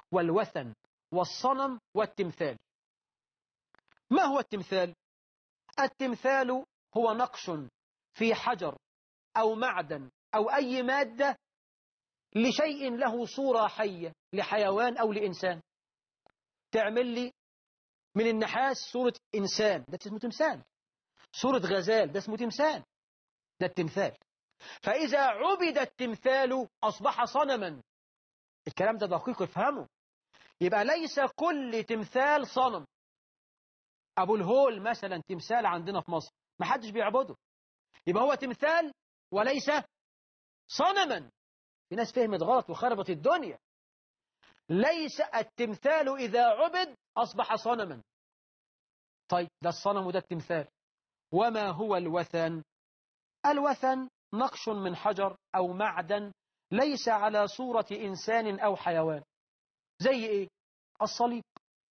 S1: والوثن والصنم والتمثال. ما هو التمثال؟ التمثال هو نقش في حجر أو معدن أو أي مادة لشيء له صورة حية، لحيوان أو لإنسان. تعمل لي من النحاس صورة إنسان، ده اسمه تمثال. صورة غزال، ده اسمه تمثال، ده التمثال. فإذا عبد التمثال أصبح صنما. الكلام ده دقيق افهمه. يبقى ليس كل تمثال صنم. أبو الهول مثلا تمثال عندنا في مصر ما حدش بيعبده، يبقى هو تمثال وليس صنما. في ناس فهمت غلط وخربت الدنيا. ليس التمثال إذا عبد أصبح صنما. طيب ده الصنم وده التمثال. وما هو الوثن؟ الوثن نقش من حجر أو معدن ليس على صورة إنسان أو حيوان. زي إيه؟ الصليب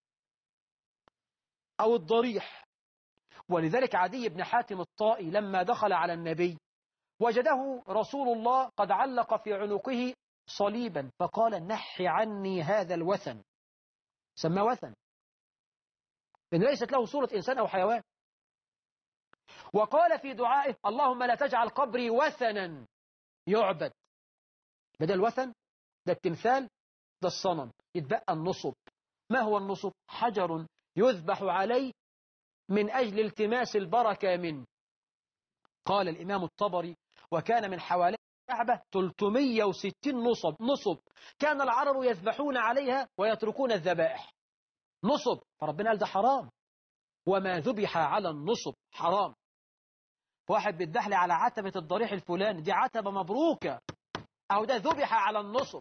S1: أو الضريح. ولذلك عدي بن حاتم الطائي لما دخل على النبي وجده رسول الله قد علق في عنقه صليبا، فقال: نحي عني هذا الوثن. سماه وثن لأن ليست له صورة إنسان أو حيوان. وقال في دعائه: اللهم لا تجعل قبري وثنا يعبد. بدل الوثن ده التمثال، ده الصنم. يتبقى النصب. ما هو النصب؟ حجر يذبح عليه من أجل التماس البركة منه. قال الإمام الطبري: وكان من حوالي الكعبة ثلاثمائة وستين نصب. نصب كان العرب يذبحون عليها ويتركون الذبائح. نصب. فربنا قال ده حرام. وما ذبح على النصب حرام. واحد بيذبح لي على عتبة الضريح الفلاني، دي عتبة مبروكة، أو ده ذبح على النصب،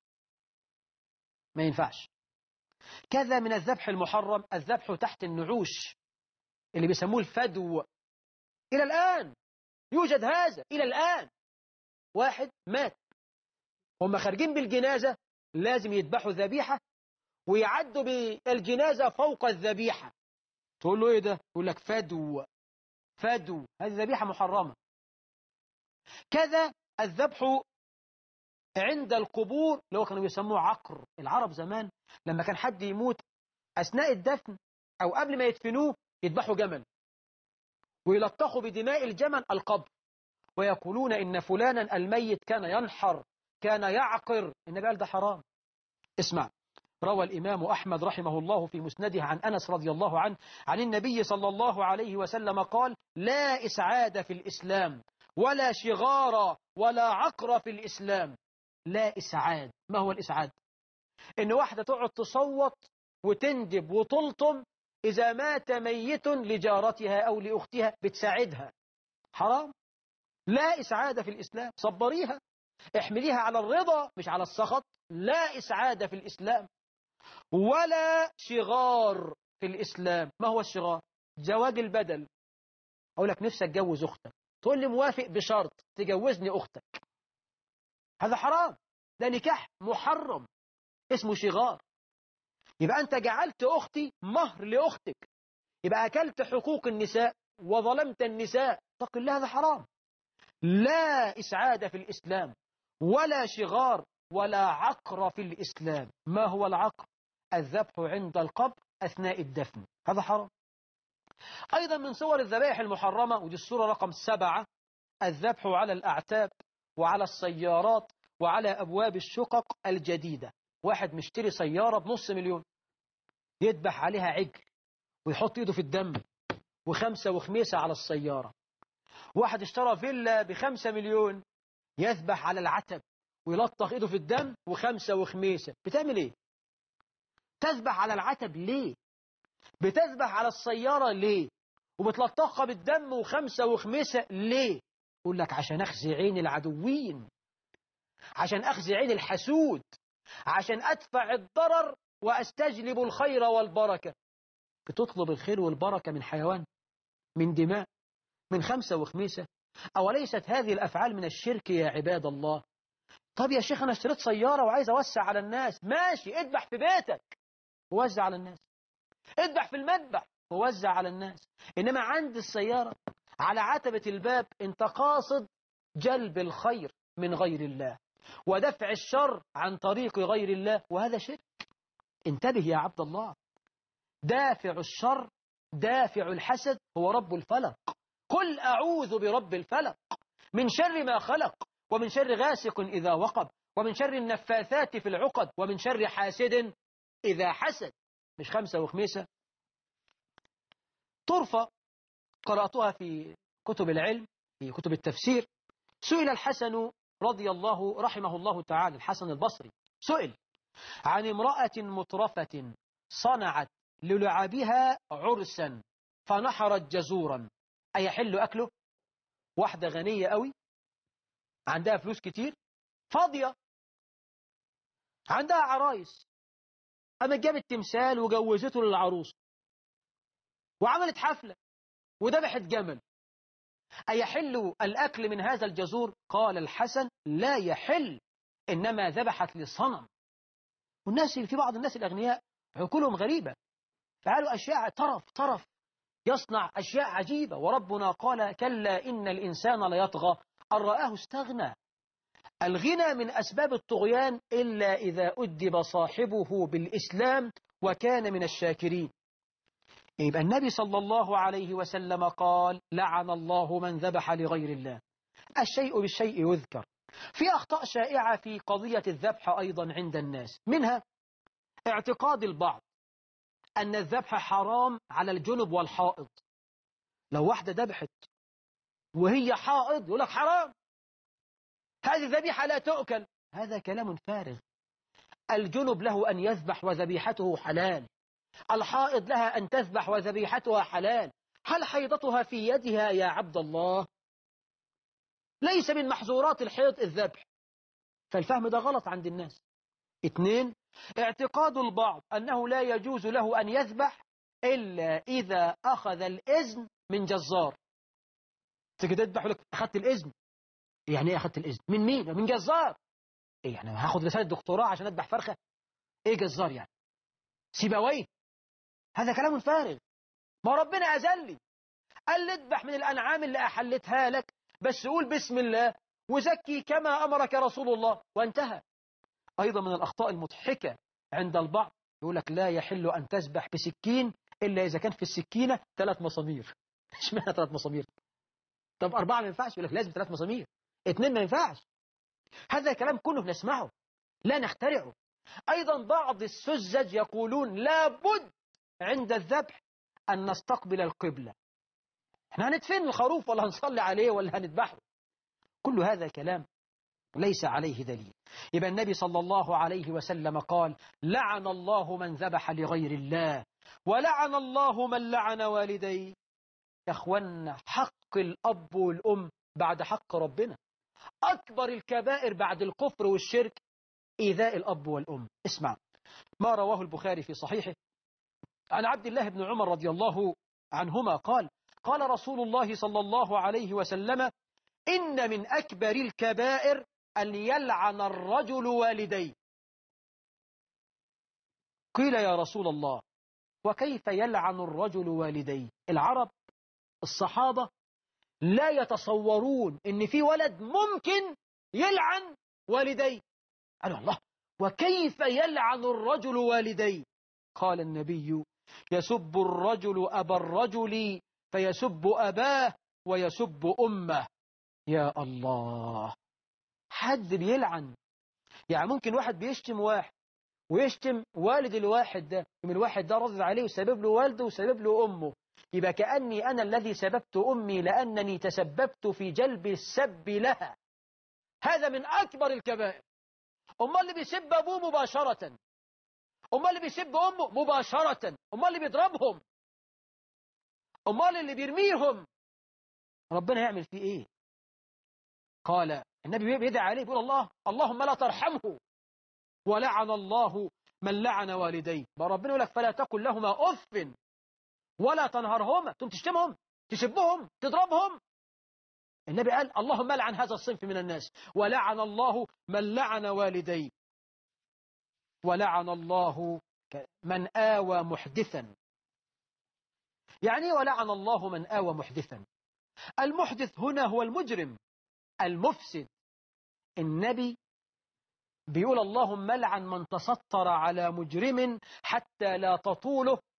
S1: ما ينفعش. كذا من الذبح المحرم الذبح تحت النعوش اللي بيسموه الفدو. إلى الآن يوجد هذا، إلى الآن. واحد مات هم خارجين بالجنازة لازم يذبحوا ذبيحة ويعدوا بالجنازة فوق الذبيحة. تقول له إيه ده؟ يقول لك فدو. فدو هذه ذبيحة محرمة. كذا الذبح عند القبور اللي هو كانوا بيسموه عقر. العرب زمان لما كان حد يموت أثناء الدفن أو قبل ما يدفنوه يذبحوا جمل ويلطخوا بدماء الجمل القبر، ويقولون إن فلانا الميت كان ينحر، كان يعقر. النبي قال ده حرام. اسمع، روى الإمام أحمد رحمه الله في مسنده عن أنس رضي الله عنه عن النبي صلى الله عليه وسلم قال: لا إسعاد في الإسلام ولا شغار ولا عقر في الإسلام. لا إسعاد. ما هو الإسعاد؟ إن واحدة تقعد تصوت وتندب وتلطم إذا مات ميت لجارتها أو لأختها، بتساعدها. حرام. لا إسعاد في الإسلام. صبريها، احمليها على الرضا مش على السخط. لا إسعاد في الإسلام ولا شغار في الإسلام. ما هو الشغار؟ زواج البدل. أقول لك نفسي أتجوز أختك، تقول لي موافق بشرط تجوزني أختك. هذا حرام، ده نكاح محرم اسمه شغار. يبقى أنت جعلت أختي مهر لأختك، يبقى أكلت حقوق النساء وظلمت النساء. اتق الله، هذا حرام. لا إسعاد في الإسلام ولا شغار ولا عقر في الإسلام. ما هو العقر؟ الذبح عند القبر أثناء الدفن، هذا حرام. أيضا من صور الذبائح المحرمة، ودي الصورة رقم سبعة، الذبح على الأعتاب وعلى السيارات وعلى أبواب الشقق الجديدة. واحد مشتري سيارة بنص مليون يذبح عليها عجل ويحط ايده في الدم وخمسة وخميسة على السيارة. واحد اشترى فيلا بخمسة مليون يذبح على العتب ويلطخ ايده في الدم وخمسة وخميسة. بتعمل ايه؟ تذبح على العتب ليه؟ بتذبح على السيارة ليه؟ وبتلطخها بالدم وخمسة وخميسة ليه؟ يقول لك عشان أخزي عين العدوين، عشان أخزي عين الحسود، عشان أدفع الضرر وأستجلب الخير والبركة. بتطلب الخير والبركة من حيوان، من دماء، من خمسة وخميسة. أوليست هذه الأفعال من الشرك يا عباد الله؟ طب يا شيخ أنا اشتريت سيارة وعايز أوسع على الناس. ماشي، اذبح في بيتك ووزع على الناس، اذبح في المذبح ووزع على الناس. إنما عند السيارة على عتبة الباب أنت قاصد جلب الخير من غير الله ودفع الشر عن طريق غير الله، وهذا شرك. انتبه يا عبد الله، دافع الشر دافع الحسد هو رب الفلق. قل أعوذ برب الفلق من شر ما خلق، ومن شر غاسق إذا وقب، ومن شر النفاثات في العقد، ومن شر حاسد إذا حسد. مش خمسة وخميسة. طرفة قرأتها في كتب العلم، في كتب التفسير. سئل الحسن رضي الله رحمه الله تعالى، الحسن البصري، سئل عن امرأة مترفة صنعت للعابها عرسا فنحرت جزورا، أيحل أكله؟ واحدة غنية قوي، عندها فلوس كتير، فاضية، عندها عرايس، أما جابت تمثال وجوزته للعروس وعملت حفلة وذبحت جمل، أيحل الأكل من هذا الجزور؟ قال الحسن لا يحل، إنما ذبحت للصنم. والناس في بعض الناس الأغنياء عقولهم غريبة، فعلوا أشياء طرف طرف، يصنع أشياء عجيبة. وربنا قال كلا إن الإنسان ليطغى أن رآه استغنى. الغنى من أسباب الطغيان إلا إذا أدب صاحبه بالإسلام وكان من الشاكرين. يبقى النبي صلى الله عليه وسلم قال لعن الله من ذبح لغير الله. الشيء بالشيء يذكر. في أخطاء شائعة في قضية الذبح أيضا عند الناس، منها اعتقاد البعض أن الذبح حرام على الجنب والحائض. لو واحدة ذبحت وهي حائض يقول لك حرام، هذه ذبيحة لا تؤكل. هذا كلام فارغ. الجنب له أن يذبح وذبيحته حلال، الحائض لها أن تذبح وذبيحتها حلال. هل حيضتها في يدها يا عبد الله؟ ليس من محظورات الحيض الذبح. فالفهم ده غلط عند الناس. اثنين، اعتقاد البعض أنه لا يجوز له أن يذبح إلا إذا أخذ الإذن من جزار. تيجي تذبح لك أخذت الإذن، يعني إيه أخذت الإذن؟ من مين؟ من جزار. إيه يعني هاخد رسالة دكتوراه عشان أذبح فرخة؟ إيه جزار يعني؟ سيبويه. هذا كلام فارغ. ما ربنا أذن لي، قال لي اذبح من الأنعام اللي أحلتها لك، بس قول بسم الله وزكي كما أمرك رسول الله، وانتهى. أيضا من الأخطاء المضحكة عند البعض، يقول لك لا يحل أن تذبح بسكين إلا إذا كان في السكينة ثلاث مسامير. اشمعنى ثلاث مسامير؟ طب أربعة ما ينفعش؟ يقول لك لازم ثلاث مسامير. اثنين ما ينفعش. هذا كلام كله نسمعه لا نخترعه. أيضا بعض السذج يقولون لابد عند الذبح أن نستقبل القبلة. احنا هندفن الخروف ولا هنصلي عليه ولا هنذبحه؟ كل هذا كلام ليس عليه دليل. يبقى النبي صلى الله عليه وسلم قال لعن الله من ذبح لغير الله، ولعن الله من لعن والديه. يا اخوانا، حق الأب والأم بعد حق ربنا. أكبر الكبائر بعد الكفر والشرك إيذاء الأب والأم. اسمع ما رواه البخاري في صحيحه عن عبد الله بن عمر رضي الله عنهما قال قال رسول الله صلى الله عليه وسلم إن من أكبر الكبائر أن يلعن الرجل والديه. قيل يا رسول الله وكيف يلعن الرجل والديه؟ العرب الصحابة لا يتصورون إن في ولد ممكن يلعن والديه. قالوا الله، وكيف يلعن الرجل والديه؟ قال النبي يسب الرجل أبا الرجل فيسب أباه ويسب أمه. يا الله، حد بيلعن؟ يعني ممكن واحد بيشتم واحد ويشتم والد الواحد ده، من الواحد ده رضي عليه وسبب له والده وسبب له أمه، يبقى كأني أنا الذي سببت أمي لأنني تسببت في جلب السب لها. هذا من أكبر الكبائر. أما اللي بيسب أبوه مباشرة، أما اللي بيسب أمه مباشرة، أما اللي بيضربهم، أما اللي بيرميهم، ربنا يعمل فيه إيه؟ قال النبي بيدعي عليه بيقول الله اللهم لا ترحمه ولعن الله من لعن والديه. ربنا يقول لك فلا تقل لهما أف ولا تنهرهما. ثم تشتمهم، تسبهم، تضربهم. النبي قال اللهم لعن هذا الصنف من الناس، ولعن الله من لعن والديه، ولعن الله من آوى محدثا. يعني ولعن الله من آوى محدثا. المحدث هنا هو المجرم المفسد. النبي بيقول اللهم لعن من تستر على مجرم حتى لا تطوله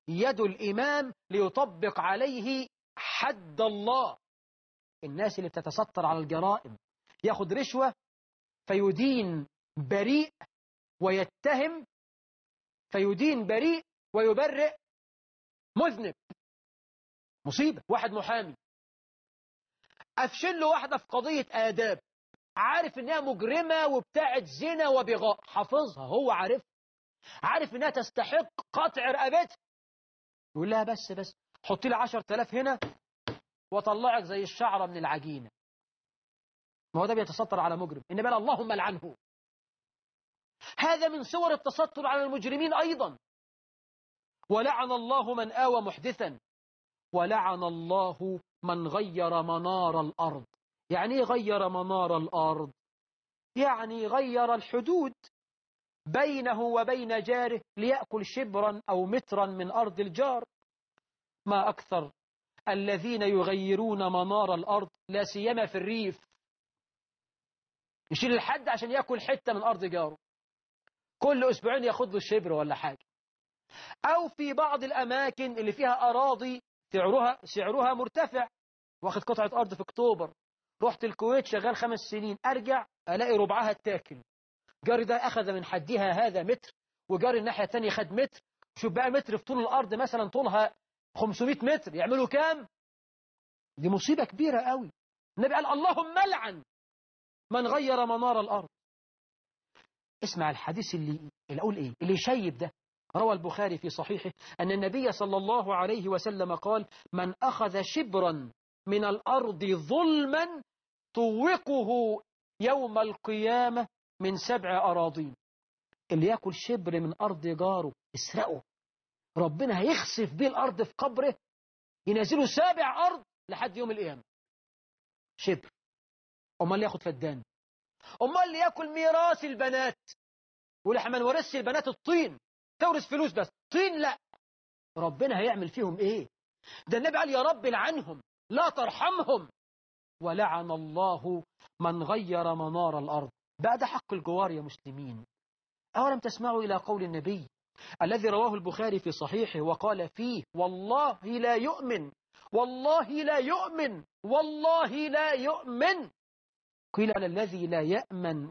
S1: يد الإمام ليطبق عليه حد الله. الناس اللي بتتستر على الجرائم ياخد رشوة فيدين بريء ويتهم، فيدين بريء ويبرئ مذنب. مصيبة. واحد محامي أفشل له واحدة في قضية آداب، عارف إنها مجرمة وبتاعت زنا وبغاء، حافظها، هو عارف عارف إنها تستحق قطع رقبتها، يقول لها بس بس حطي لي عشر تلاف هنا وطلعك زي الشعرة من العجينة. ما هو ده بيتستر على مجرم، إن بل اللهم لعنه. هذا من صور التستر على المجرمين أيضا. ولعن الله من آوى محدثا، ولعن الله من غير منار الأرض. يعني ايه غير منار الأرض؟ يعني غير الحدود بينه وبين جاره ليأكل شبرا أو مترا من أرض الجار. ما أكثر الذين يغيرون منار الأرض، لا سيما في الريف، يشيل الحد عشان يأكل حتة من أرض جاره، كل أسبوعين ياخد له شبر ولا حاجة. أو في بعض الأماكن اللي فيها أراضي سعرها سعرها مرتفع، واخد قطعة أرض في أكتوبر، رحت الكويت شغال خمس سنين، أرجع ألاقي ربعها التاكل، جاري ده أخذ من حدها هذا متر، وجاري الناحية الثانية خد متر. شوف بقى متر في طول الأرض مثلا طولها خمسمائة متر، يعملوا كام؟ دي مصيبة كبيرة قوي. النبي قال اللهم لعن من غير منار الأرض. اسمع الحديث اللي اللي أقول إيه اللي يشيب ده. روى البخاري في صحيحه أن النبي صلى الله عليه وسلم قال: من أخذ شبرا من الأرض ظلما طوقه يوم القيامة من سبع أراضين. اللي يأكل شبر من أرض جاره اسرقه، ربنا هيخسف بيه الأرض في قبره، ينزله سابع أرض لحد يوم القيامة. شبر. أمال اللي ياخد فدان؟ أمال اللي يأكل ميراث البنات؟ ولحما نورثش البنات الطين، تورث فلوس بس طين لا، ربنا هيعمل فيهم ايه؟ ده النبي قال يا رب لعنهم لا ترحمهم. ولعن الله من غير منار الأرض. بقى ده حق الجوار يا مسلمين. أولم تسمعوا إلى قول النبي الذي رواه البخاري في صحيحه وقال فيه: والله لا يؤمن، والله لا يؤمن، والله لا يؤمن. قيل على الذي لا يأمن